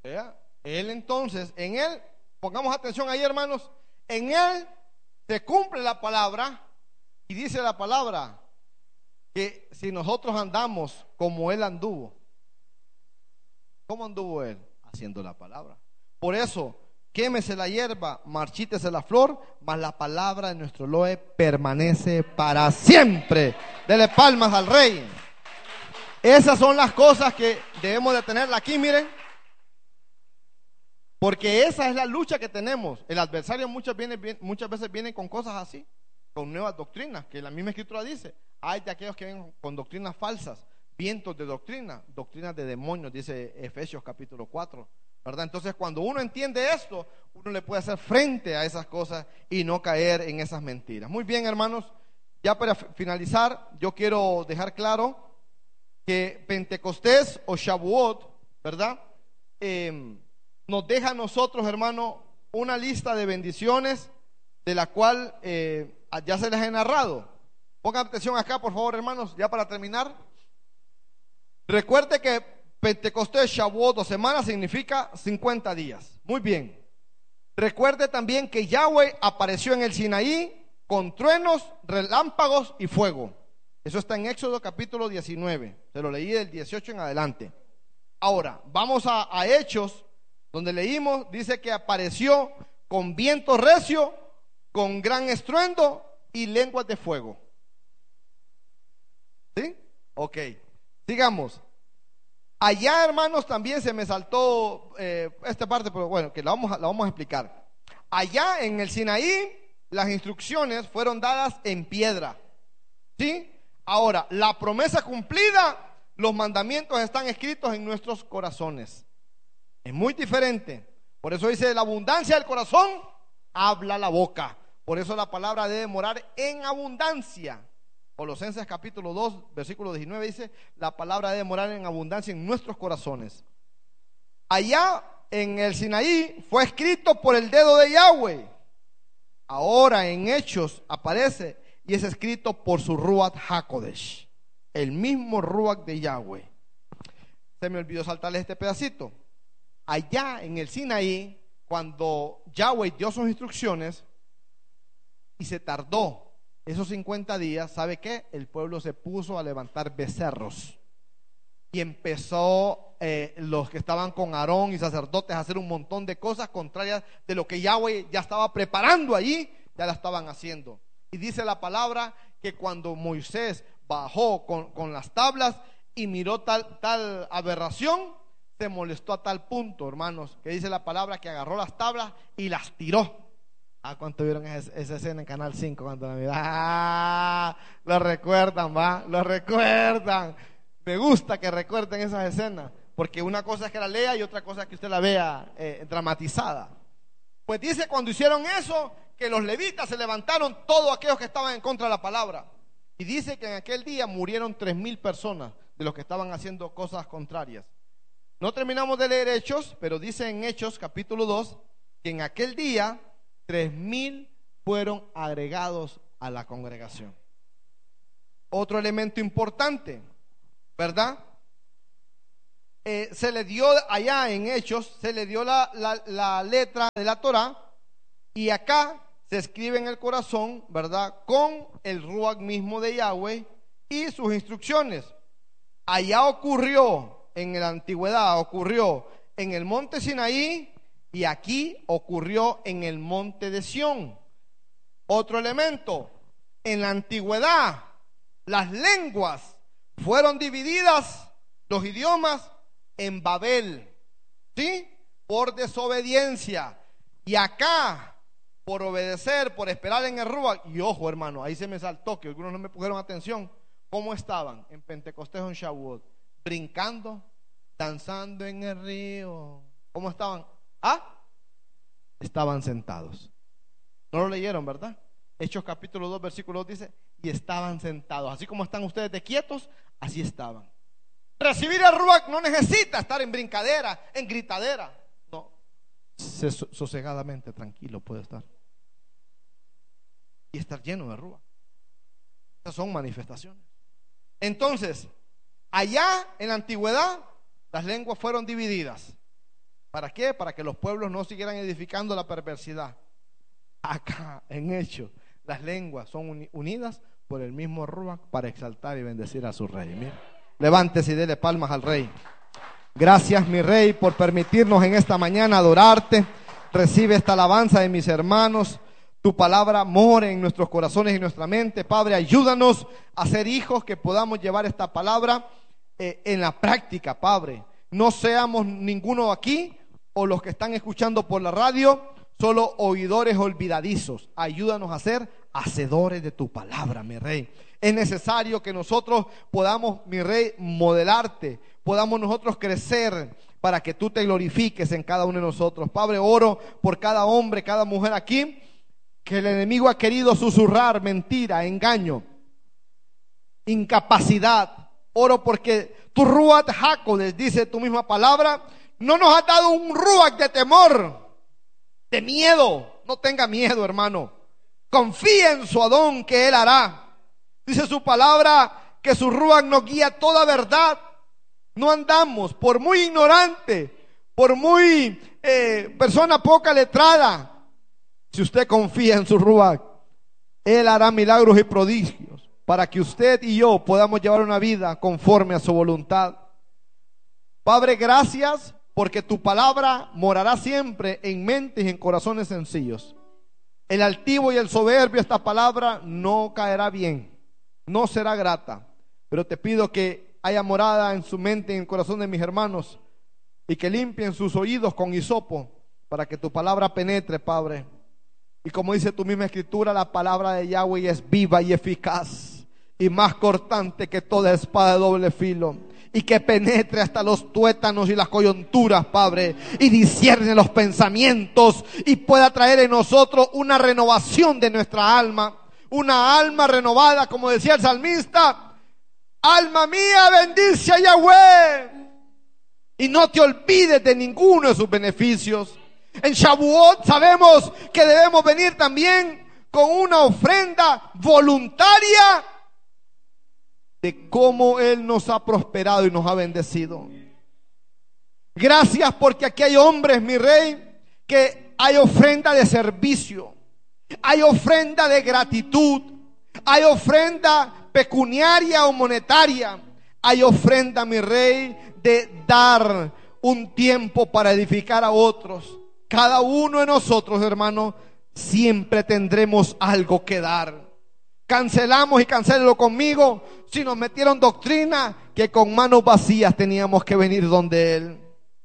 ¿Vea? Él entonces, en él, pongamos atención ahí, hermanos, en él se cumple la palabra, y dice la palabra que si nosotros andamos como él anduvo, ¿cómo anduvo él? Haciendo la palabra. Por eso, quémese la hierba, marchítese la flor, mas la palabra de nuestro Elohe permanece para siempre. Dele palmas al Rey. Esas son las cosas que debemos de tenerla aquí, miren, porque esa es la lucha que tenemos. El adversario muchas veces viene con cosas así, con nuevas doctrinas, que la misma escritura dice: hay de aquellos que vienen con doctrinas falsas, vientos de doctrina, doctrinas de demonios, dice Efesios capítulo 4, ¿verdad? Entonces, cuando uno entiende esto, uno le puede hacer frente a esas cosas y no caer en esas mentiras. Muy bien, hermanos, ya para finalizar, yo quiero dejar claro que Pentecostés o Shavuot, ¿verdad? Nos deja a nosotros, hermano, una lista de bendiciones de la cual ya se les he narrado. Pongan atención acá, por favor, hermanos, ya para terminar. Recuerde que Pentecostés, Shavuot o semana significa 50 días. Muy bien. Recuerde también que Yahweh apareció en el Sinaí con truenos, relámpagos y fuego. Eso está en Éxodo capítulo 19. Se lo leí del 18 en adelante. Ahora, vamos a Hechos, donde leímos, dice que apareció con viento recio, con gran estruendo y lenguas de fuego. ¿Sí? Ok. Sigamos. Allá, hermanos, también se me saltó esta parte, pero bueno, que la vamos a explicar. Allá en el Sinaí, las instrucciones fueron dadas en piedra. ¿Sí? Ahora, la promesa cumplida, los mandamientos están escritos en nuestros corazones. Es muy diferente. Por eso dice: de la abundancia del corazón habla la boca. Por eso la palabra debe morar en abundancia. Colosenses capítulo 2 versículo 19 dice: la palabra debe morar en abundancia en nuestros corazones. Allá en el Sinaí fue escrito por el dedo de Yahweh. Ahora en Hechos aparece y es escrito por su Ruach HaKodesh, el mismo Ruach de Yahweh. Se me olvidó saltarles este pedacito. Allá en el Sinaí, cuando Yahweh dio sus instrucciones y se tardó esos 50 días, ¿sabe qué? El pueblo se puso a levantar becerros y empezó los que estaban con Aarón y sacerdotes a hacer un montón de cosas contrarias de lo que Yahweh ya estaba preparando allí, ya la estaban haciendo. Y dice la palabra que cuando Moisés bajó con las tablas y miró tal aberración, se molestó a tal punto, hermanos, que dice la palabra que agarró las tablas y las tiró. ¿Cuánto vieron esa escena en Canal 5 cuando la miraron? Lo recuerdan, ¿va? Lo recuerdan. Me gusta que recuerden esas escenas, porque una cosa es que la lea y otra cosa es que usted la vea dramatizada. Pues dice, cuando hicieron eso, que los levitas se levantaron, todos aquellos que estaban en contra de la palabra. Y dice que en aquel día murieron 3,000 personas de los que estaban haciendo cosas contrarias. No terminamos de leer Hechos, pero dice en Hechos capítulo 2 que en aquel día 3,000 fueron agregados a la congregación. Otro elemento importante, ¿verdad? Se le dio allá en Hechos, se le dio la letra de la Torá, y acá se escribe en el corazón, ¿verdad? Con el Ruach mismo de Yahweh y sus instrucciones. Allá ocurrió, en la antigüedad ocurrió en el monte Sinaí, y aquí ocurrió en el monte de Sión. Otro elemento, en la antigüedad las lenguas fueron divididas, los idiomas, en Babel, ¿sí? Por desobediencia. Y acá, por obedecer, por esperar en el Ruach. Y ojo, hermano, ahí se me saltó, que algunos no me pusieron atención. ¿Cómo estaban en Pentecostés o en Shavuot? Brincando, danzando en el río. ¿Cómo estaban? Estaban sentados. No lo leyeron, ¿verdad? Hechos capítulo 2 versículo 2 dice: y estaban sentados. Así como están ustedes de quietos, así estaban. Recibir el Ruach no necesita estar en brincadera, en gritadera. No, sosegadamente, tranquilo puede estar y estar lleno de Ruach. Estas son manifestaciones. Entonces, allá en la antigüedad las lenguas fueron divididas. ¿Para qué? Para que los pueblos no siguieran edificando la perversidad. Acá, en Hechos, las lenguas son unidas por el mismo Ruach para exaltar y bendecir a su rey. Mira, levántese y dele palmas al rey. Gracias, mi rey, por permitirnos en esta mañana adorarte. Recibe esta alabanza de mis hermanos. Tu palabra more en nuestros corazones y en nuestra mente. Padre, ayúdanos a ser hijos que podamos llevar esta palabra en la práctica, Padre. No seamos ninguno aquí o los que están escuchando por la radio solo oidores olvidadizos. Ayúdanos a ser hacedores de tu palabra, mi rey. Es necesario que nosotros podamos, mi rey, modelarte, podamos nosotros crecer para que tú te glorifiques en cada uno de nosotros. Padre, oro por cada hombre, cada mujer aquí, que el enemigo ha querido susurrar mentira, engaño, incapacidad. Oro porque tu Ruach HaKodesh, dice tu misma palabra, no nos ha dado un Ruach de temor, de miedo. No tenga miedo, hermano. Confía en su Adón, que Él hará. Dice su palabra que su Ruach nos guía toda verdad. No andamos, por muy ignorante, por muy persona poca letrada, si usted confía en su Ruach, Él hará milagros y prodigios para que usted y yo podamos llevar una vida conforme a su voluntad. Padre, gracias porque tu palabra morará siempre en mentes y en corazones sencillos. El altivo y el soberbio, esta palabra no caerá bien, no será grata, pero te pido que haya morada en su mente y en el corazón de mis hermanos y que limpien sus oídos con hisopo para que tu palabra penetre, Padre. Y como dice tu misma escritura, la palabra de Yahweh es viva y eficaz y más cortante que toda espada de doble filo, y que penetre hasta los tuétanos y las coyunturas, Padre, y discierne los pensamientos y pueda traer en nosotros una renovación de nuestra alma, una alma renovada, como decía el salmista: alma mía, bendice a Yahweh y no te olvides de ninguno de sus beneficios. En Shavuot sabemos que debemos venir también con una ofrenda voluntaria de cómo Él nos ha prosperado y nos ha bendecido. Gracias porque aquí hay hombres, mi rey, que hay ofrenda de servicio, hay ofrenda de gratitud, hay ofrenda pecuniaria o monetaria, hay ofrenda, mi rey, de dar un tiempo para edificar a otros. Cada uno de nosotros, hermano, siempre tendremos algo que dar. Cancelamos, y cancélelo conmigo, si nos metieron doctrina que con manos vacías teníamos que venir donde Él.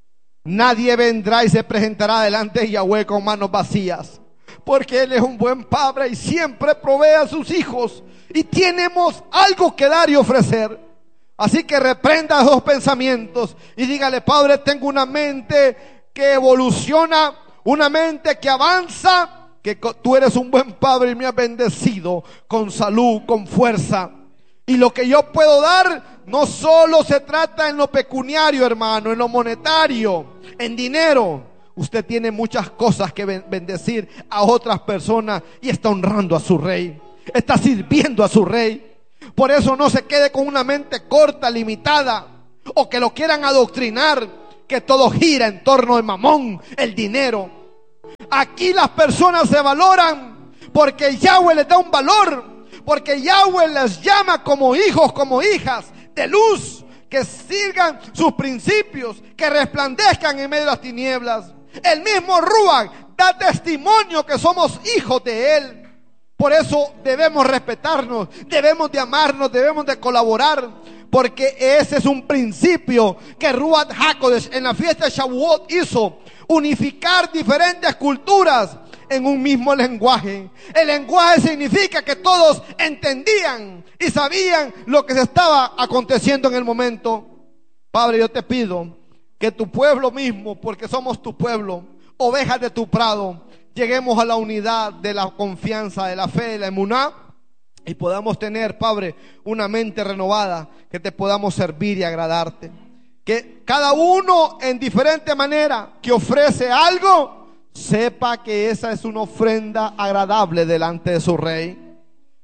Nadie vendrá y se presentará delante de Yahweh con manos vacías, porque Él es un buen padre y siempre provee a sus hijos, y tenemos algo que dar y ofrecer. Así que reprenda esos pensamientos y dígale: Padre, tengo una mente que evoluciona, una mente que avanza, que tú eres un buen padre y me has bendecido con salud, con fuerza. Y lo que yo puedo dar no solo se trata en lo pecuniario, hermano, en lo monetario, en dinero. Usted tiene muchas cosas que bendecir a otras personas y está honrando a su rey, está sirviendo a su rey. Por eso no se quede con una mente corta, limitada, o que lo quieran adoctrinar, que todo gira en torno al mamón, el dinero. Aquí las personas se valoran porque Yahweh les da un valor, porque Yahweh les llama como hijos, como hijas de luz, que sigan sus principios, que resplandezcan en medio de las tinieblas. El mismo Ruach da testimonio que somos hijos de Él. Por eso debemos respetarnos, debemos de amarnos, debemos de colaborar, porque ese es un principio que Ruach HaKodesh en la fiesta de Shavuot hizo: unificar diferentes culturas en un mismo lenguaje. El lenguaje significa que todos entendían y sabían lo que se estaba aconteciendo en el momento. Padre, yo te pido que tu pueblo mismo, porque somos tu pueblo, ovejas de tu prado, lleguemos a la unidad de la confianza, de la fe, de la emuná, y podamos tener, Padre, una mente renovada, que te podamos servir y agradarte. Que cada uno en diferente manera que ofrece algo, sepa que esa es una ofrenda agradable delante de su rey.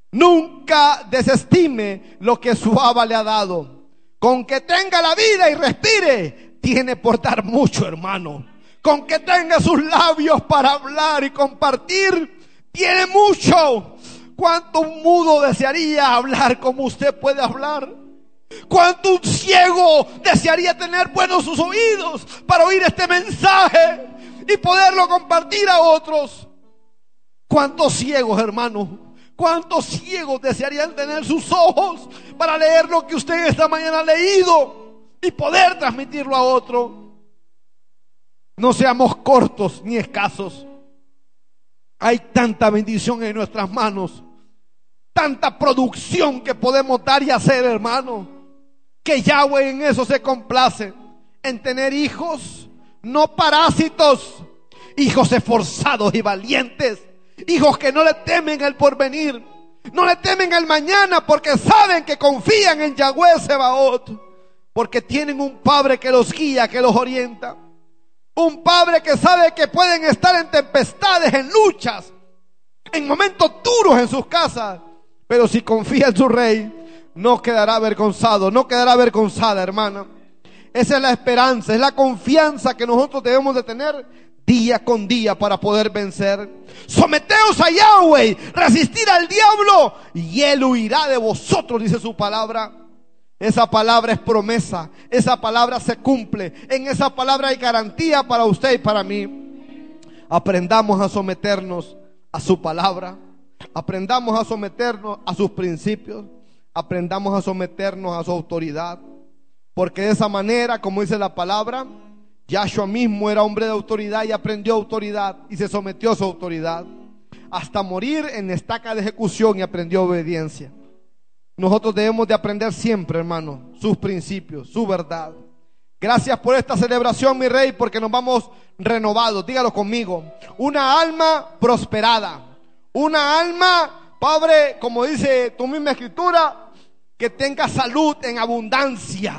Nunca desestime lo que su Abba le ha dado. Con que tenga la vida y respire, tiene por dar mucho, hermano. Con que tenga sus labios para hablar y compartir, tiene mucho. ¿Cuánto un mudo desearía hablar como usted puede hablar? ¿Cuánto un ciego desearía tener buenos sus oídos para oír este mensaje y poderlo compartir a otros? ¿Cuántos ciegos, hermano? ¿Cuántos ciegos desearían tener sus ojos para leer lo que usted esta mañana ha leído y poder transmitirlo a otro? No seamos cortos ni escasos. Hay tanta bendición en nuestras manos, tanta producción que podemos dar y hacer, hermano, que Yahweh en eso se complace, en tener hijos, no parásitos, hijos esforzados y valientes, hijos que no le temen el porvenir, no le temen el mañana, porque saben que confían en Yahweh Sebaot, porque tienen un padre que los guía, que los orienta, un padre que sabe que pueden estar en tempestades, en luchas, en momentos duros en sus casas, pero si confía en su rey, no quedará avergonzado, no quedará avergonzada, hermana. Esa es la esperanza, es la confianza que nosotros debemos de tener día con día para poder vencer. Someteos a Yahweh, resistir al diablo y él huirá de vosotros, dice su palabra. Esa palabra es promesa, esa palabra se cumple, en esa palabra hay garantía para usted y para mí. Aprendamos a someternos a su palabra, aprendamos a someternos a sus principios, aprendamos a someternos a su autoridad, porque de esa manera, como dice la palabra, Yahshua mismo era hombre de autoridad y aprendió autoridad y se sometió a su autoridad hasta morir en estaca de ejecución y aprendió obediencia. Nosotros debemos de aprender siempre, hermano, sus principios, su verdad. Gracias por esta celebración, mi rey, porque nos vamos renovados. Dígalo conmigo: una alma prosperada, una alma, Padre, como dice tu misma escritura, que tenga salud en abundancia.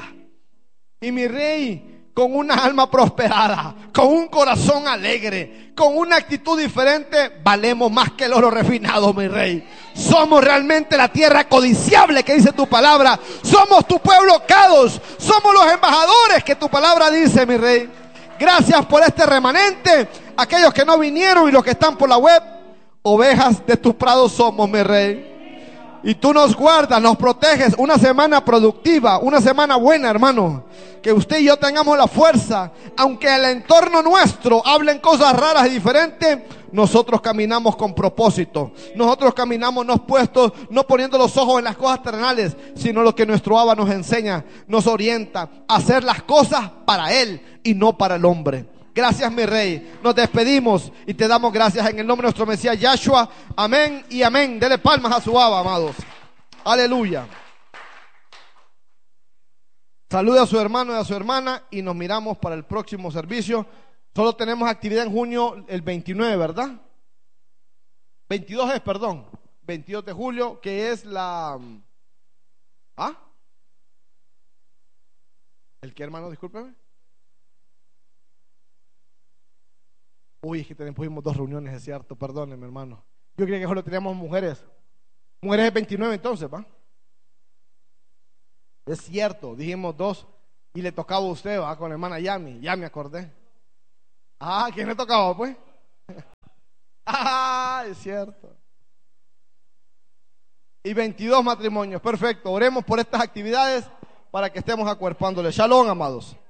Y mi rey, con una alma prosperada, con un corazón alegre, con una actitud diferente, valemos más que el oro refinado, mi rey. Somos realmente la tierra codiciable que dice tu palabra. Somos tu pueblo Kadosh, somos los embajadores que tu palabra dice, mi rey. Gracias por este remanente, aquellos que no vinieron y los que están por la web. Ovejas de tus prados somos, mi rey. Y tú nos guardas, nos proteges. Una semana productiva, una semana buena, hermano. Que usted y yo tengamos la fuerza. Aunque el entorno nuestro hablen cosas raras y diferentes, nosotros caminamos con propósito. Nosotros caminamos no puestos, no poniendo los ojos en las cosas terrenales, sino lo que nuestro Abba nos enseña, nos orienta a hacer las cosas para Él y no para el hombre. Gracias, mi rey. Nos despedimos y te damos gracias en el nombre de nuestro Mesías Yahshua. Amén y amén. Dele palmas a su Abba, amados. Aleluya. Salude a su hermano y a su hermana y nos miramos para el próximo servicio. Solo tenemos actividad en junio el 29, ¿verdad? 22 es, perdón. 22 de julio, que es la... ¿Ah? ¿El qué, hermano? Discúlpeme. Uy, es que tuvimos 2 reuniones, es cierto, perdónenme, hermano. Yo creía que solo teníamos mujeres. Mujeres es 29 entonces, ¿va? Es cierto, dijimos 2 y le tocaba a usted, ¿va? Con la hermana Yami, ya me acordé. Ah, ¿quién le tocaba, pues? Ah, es cierto. Y 22 matrimonios, perfecto. Oremos por estas actividades para que estemos acuerpándole. Shalom, amados.